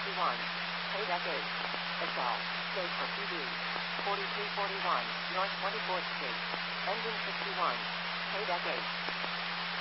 61, Paydeck 8, Excel, state for PD, 4341, North 24th Street, engine 61, Paydeck 8.